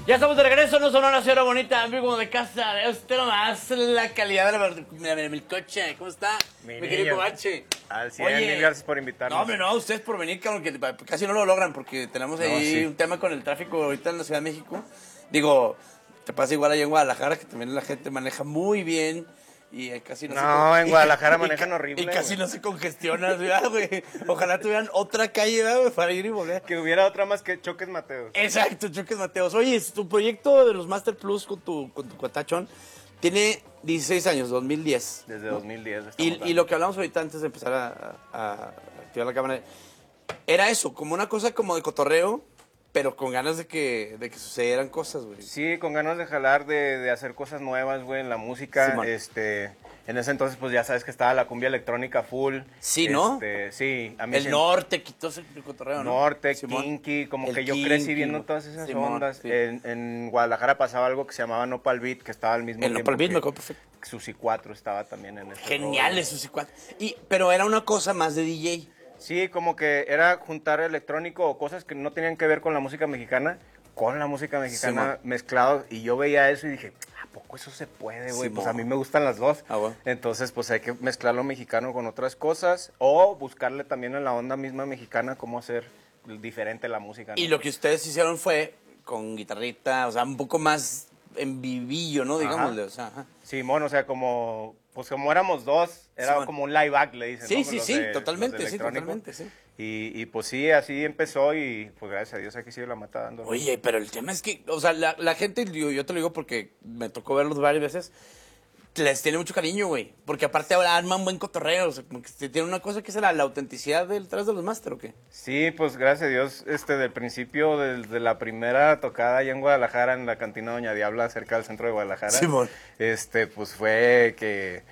Ya estamos de regreso, no Sonora, señora bonita, amigo de casa. De usted nomás, la calidad de mi coche. ¿Cómo está? Mi querido niño. Covache. Al 100, mil gracias por invitarnos. No, hombre, no, ustedes por venir, cabrón, que casi no lo logran porque tenemos ahí un tema con el tráfico ahorita en la Ciudad de México. Digo, te pasa igual allá en Guadalajara, que también la gente maneja muy bien. Y casi no en Guadalajara manejan horrible. Y casi no se congestiona, güey. Ojalá tuvieran otra calle, güey, para ir y volver. Que hubiera otra más que Choques Mateos. Exacto, Choques Mateos. Oye, tu proyecto de los Master Plus con tu cuatachón tiene 16 años, 2010. Desde 2010. Y lo que hablamos ahorita antes de empezar a activar la cámara, era eso, como una cosa como de cotorreo, pero con ganas de que sucedieran cosas, güey. Sí, con ganas de jalar, de hacer cosas nuevas, güey, en la música. Sí, en ese entonces, pues ya sabes que estaba la cumbia electrónica full. Sí, ¿no? Sí, a mí El norte quitó ese cotorreo, ¿no? Norte, Simón. Kinky, como El que yo Kinky, crecí viendo todas esas Simón, ondas. sí. En Guadalajara pasaba algo que se llamaba Nopal Beat, que estaba al mismo El tiempo Nopal Beat que me acuerdo perfecto. Susi 4 estaba también en ese Genial rollo. esos cuatro. Pero era una cosa más de DJ. Sí, como que era juntar electrónico o cosas que no tenían que ver con la música mexicana, con la música mexicana mezclados. Y yo veía eso y dije, ¿a poco eso se puede, güey? Pues a mí me gustan las dos. Bueno. Entonces, pues hay que mezclar lo mexicano con otras cosas o buscarle también en la onda misma mexicana cómo hacer diferente la música, ¿no? Y lo que ustedes hicieron fue con guitarrita, o sea, un poco más en vivillo, ¿no? Digámosle, o sea, ajá. Simón, o sea, pues como éramos dos, era Simón. como un live act, le dicen, Sí, ¿no? sí, Los sí, de- totalmente, los de sí, electrónico. totalmente, sí. Y pues sí, así empezó y pues gracias a Dios aquí sigue la mata dando. Oye, pero el tema es que, o sea, la gente, yo te lo digo porque me tocó verlos varias veces, les tiene mucho cariño, güey. Porque aparte ahora arman buen cotorreo, o sea, como que tiene una cosa que es la autenticidad detrás de los máster, ¿o qué? Sí, pues gracias a Dios, del principio, desde la primera tocada allá en Guadalajara, en la cantina Doña Diabla, cerca del centro de Guadalajara, Simón. pues fue que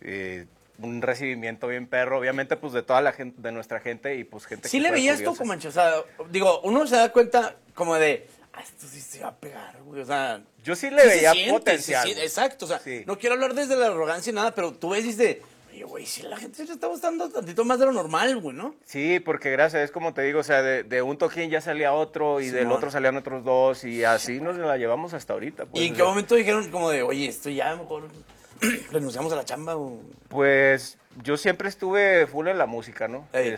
un recibimiento bien perro, obviamente pues de toda la gente, de nuestra gente y pues gente Sí que le fue veías tú, curiosa. como o sea, digo, uno se da cuenta como de, esto sí se va a pegar, güey, o sea... Yo sí le sí veía se siente, potencial. sí, exacto, o sea, Sí. no quiero hablar desde la arrogancia y nada, pero tú ves y dices, oye, güey, si la gente se está gustando tantito más de lo normal, güey, ¿no? Sí, porque gracias, es como te digo, o sea, de un toquín ya salía otro y del Simón. otro salían otros dos y así nos la llevamos hasta ahorita. Pues, ¿Y en o qué sea, momento dijeron como de, oye, esto ya mejor renunciamos a la chamba o...? Pues yo siempre estuve full en la música, ¿no? Ey.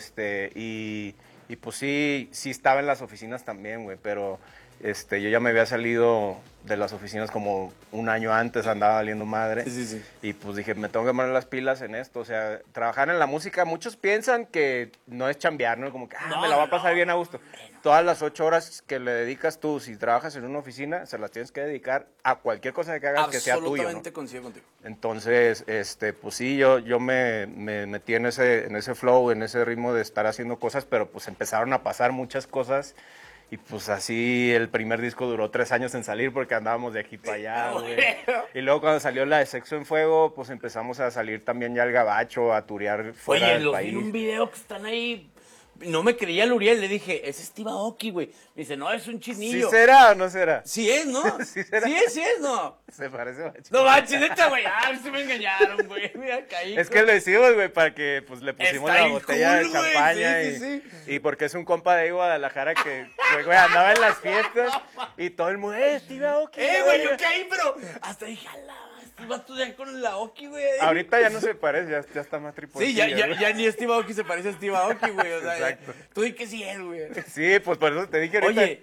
Y pues sí estaba en las oficinas también, güey, pero yo ya me había salido de las oficinas como un año antes, andaba valiendo madre. Sí. Y pues dije, me tengo que poner las pilas en esto, o sea, trabajar en la música, muchos piensan que no es chambear, ¿no? Como que, No, me la va a pasar no, bien a gusto. Todas las 8 horas que le dedicas tú, si trabajas en una oficina, se las tienes que dedicar a cualquier cosa que hagas que sea tuyo, ¿no? Absolutamente coincido contigo. Entonces, pues sí, yo me metí en ese flow, en ese ritmo de estar haciendo cosas, pero pues empezaron a pasar muchas cosas y pues así el primer disco duró 3 años en salir porque andábamos de aquí para allá, güey. Y luego cuando salió la de Sexo en Fuego, pues empezamos a salir también ya al gabacho, a turear fuera Oye, del los vi país. en un video que están ahí. No me creía el Uriel, le dije, es Steve Aoki, güey. Me dice, no, es un ¿Sí chinillo. será o no será? Sí es, ¿no? ¿Sí será? Sí es, ¿no? Se parece machín. No manches, neta, güey. Se me engañaron, güey. Mira, caí. Es que lo hicimos, güey, para que pues le pusimos Está la bien botella cool, de güey, champaña sí. y porque es un compa de ahí, Guadalajara que güey, andaba en las fiestas y todo el mundo, Steve Aoki, Güey, yo caí, pero hasta dije, ala, este vato ya con la Aoki, güey. Ahorita ya no se parece, ya está más triponcillo. Sí, ya ¿no? ni Steve Aoki se parece a Steve Aoki, güey. O sea, Exacto. tú di que sí es, güey. Sí, pues por eso te dije ahorita. Oye,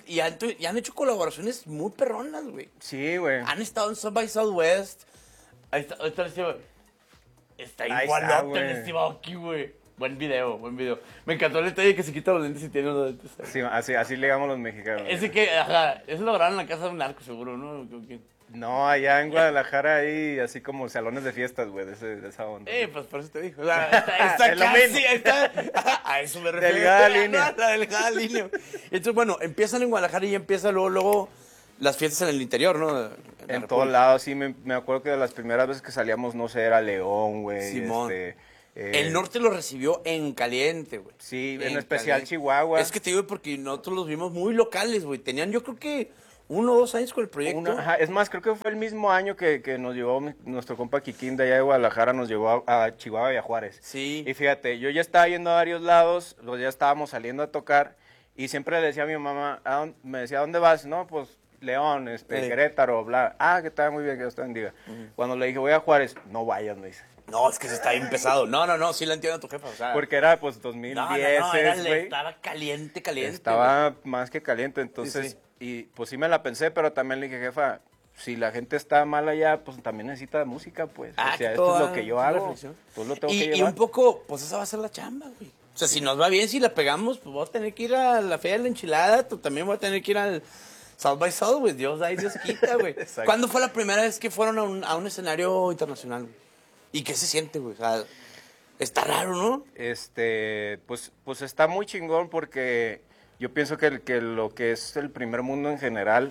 y han hecho colaboraciones muy perronas, güey. Sí, güey. Han estado en South by Southwest. Ahí está el Steve. Está Ahí igualote está, el güey. Steve Aoki, güey. Buen video. Me encantó el detalle que se quita los lentes y tiene unos lentes. Sí, así le llamamos los mexicanos. Ese que, ajá, eso lo grabaron en la casa de un narco, seguro, ¿no? ¿Con quién? No, allá en Guadalajara hay así como salones de fiestas, güey, de esa onda. Pues por eso te digo. O sea, está Es lo casi, mismo. está. A eso me refiero. Delgada línea. La delgada línea. Entonces, bueno, empiezan en Guadalajara y empieza luego las fiestas en el interior, ¿no? En todos lados, sí, me acuerdo que de las primeras veces que salíamos, no sé, era León, güey. Simón. El norte lo recibió en caliente, güey. Sí, en especial Chihuahua. Es que te digo porque nosotros los vimos muy locales, güey. Tenían, yo creo que 1 o 2 años con el proyecto. Ajá, es más, creo que fue el mismo año que nos llevó nuestro compa Kikín de allá de Guadalajara, nos llevó a Chihuahua y a Juárez. Sí. Y fíjate, yo ya estaba yendo a varios lados, ya estábamos saliendo a tocar, y siempre le decía a mi mamá, me decía, ¿a dónde vas? No, pues León, Querétaro, bla. Ah, que está muy bien, que Dios te bendiga. Cuando le dije, voy a Juárez, no vayas, me dice. No, es que se está bien pesado. No, sí la entiendo a tu jefa, o sea. Porque era, pues, 2010, güey. Estaba caliente. Estaba más que caliente, entonces, Sí. y pues sí me la pensé, pero también le dije, jefa, si la gente está mal allá, pues también necesita música, pues. O sea, esto es lo que yo hago, pues lo tengo que llevar. Y un poco, pues esa va a ser la chamba, güey. O sea, si nos va bien, si la pegamos, pues voy a tener que ir a la Feria de la Enchilada, tú también voy a tener que ir al South by South, güey. Dios da y Dios quita, güey. ¿Cuándo fue la primera vez que fueron a un escenario internacional, güey? ¿Y qué se siente, güey? O sea, está raro, ¿no? Pues está muy chingón porque yo pienso que lo que es el primer mundo en general,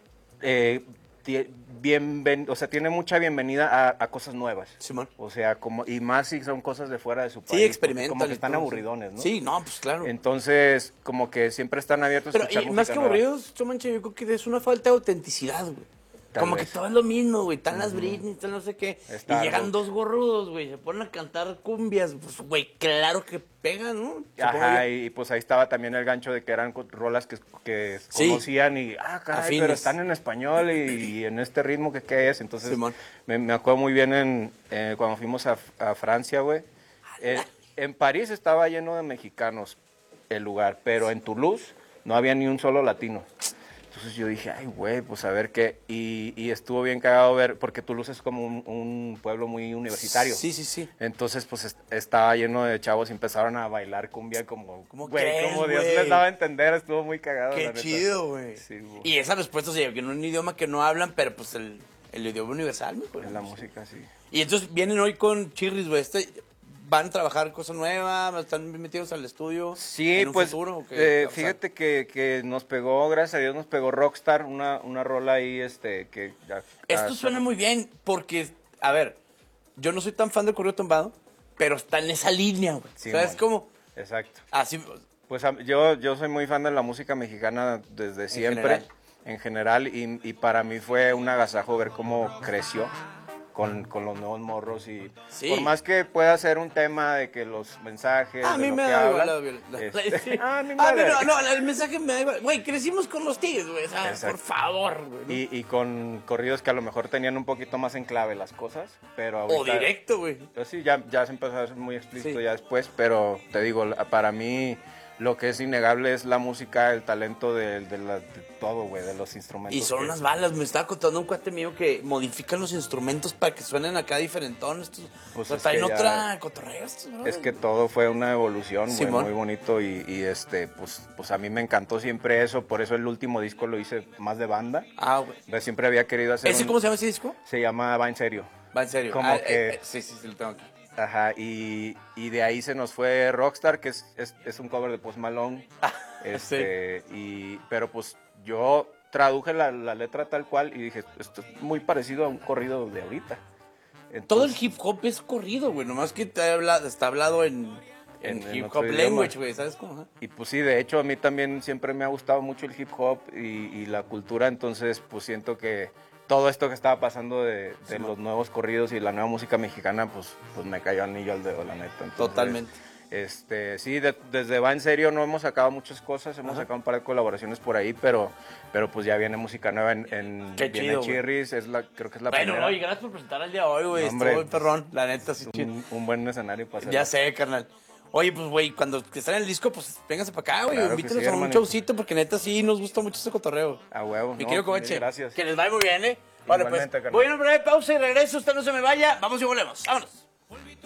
o sea, tiene mucha bienvenida a cosas nuevas. Simón. O sea, y más si son cosas de fuera de su país. Sí, experimentan. Como que están aburridones, ¿no? Sí, no, pues claro. Entonces, como que siempre están abiertos a escuchar música más que nueva. aburridos, Chomanche, yo creo que es una falta de autenticidad, güey. Como que todo es lo mismo, güey. Están las Britney, están no sé qué. Y llegan dos gorrudos, güey. Se ponen a cantar cumbias. Pues, güey, claro que pegan, ¿no? Ajá, y pues ahí estaba también el gancho de que eran rolas que conocían y, caray, afines. pero están en español y en este ritmo que qué es. Entonces, me acuerdo muy bien cuando fuimos a Francia, güey. En París estaba lleno de mexicanos el lugar, pero en Toulouse no había ni un solo latino. Entonces yo dije, ay, güey, pues a ver qué. Y estuvo bien cagado ver, porque Toulouse es como un pueblo muy universitario. Sí. Entonces, pues estaba lleno de chavos y empezaron a bailar cumbia como crees, como Dios les daba a entender. Estuvo muy cagado. Qué chido, güey. Sí, y esa respuesta, o sea, que en un idioma que no hablan, pero pues el idioma universal, güey. En la música, sí. Y entonces vienen hoy con Chirris, güey. ¿Van a trabajar cosas nuevas? ¿Están metidos al estudio? Sí, en un pues futuro, ¿o fíjate que nos pegó, gracias a Dios, nos pegó Rockstar, una rola ahí, que... Esto suena muy bien, porque, a ver, yo no soy tan fan de Corrido Tumbado, pero está en esa línea, güey. Sí, ¿sabes cómo? Exacto. Así... Pues yo soy muy fan de la música mexicana desde siempre, en general, y para mí fue un agasajo ver cómo creció con los nuevos morros y por más que pueda ser un tema de que los mensajes a mí me da igual el mensaje me da igual, güey, crecimos con los Tigres, güey, por favor, güey, ¿no? y con corridos que a lo mejor tenían un poquito más en clave las cosas, pero ahorita, o directo, güey, pues sí, ya se empezó a hacer muy explícito ya después, pero te digo, para mí lo que es innegable es la música, el talento de todo, güey, de los instrumentos. Y son unas balas. Me estaba contando un cuate mío que modifican los instrumentos para que suenen acá diferentones. Pues o sea, traen otra cotorreo. Es que todo fue una evolución, güey, muy bonito y pues a mí me encantó siempre eso. Por eso el último disco lo hice más de banda. Güey. Siempre había querido hacer ¿Cómo se llama ese disco? Se llama Va en Serio. Va en Serio. Como que... sí, lo tengo aquí. Ajá, y de ahí se nos fue Rockstar, que es un cover de Post Malone. Pero pues yo traduje la letra tal cual y dije, esto es muy parecido a un corrido de ahorita. Entonces, todo el hip hop es corrido, güey, nomás que está hablado en hip hop language, güey, ¿sabes cómo? Y pues sí, de hecho a mí también siempre me ha gustado mucho el hip hop y la cultura, entonces pues siento que todo esto que estaba pasando de los nuevos corridos y la nueva música mexicana, pues me cayó anillo al dedo, la neta. Entonces, totalmente. Sí, desde Va en Serio no hemos sacado muchas cosas, hemos sacado un par de colaboraciones por ahí, pero pues ya viene música nueva en Chirris, creo que es la primera. Bueno, oye, gracias por presentar el día de hoy, güey, estuvo muy perrón, la neta, sí, chido. Un buen escenario para hacerlo. Ya sé, carnal. Oye, pues, güey, cuando estén en el disco, pues, vénganse para acá, güey, claro invítenos sí, a un showcito, porque neta sí nos gusta mucho ese cotorreo. A huevo. Mi querido Covache, gracias. Que les vaya muy bien, Vale, pues, voy a una breve pausa y regreso, usted no se me vaya, vamos y volvemos, vámonos.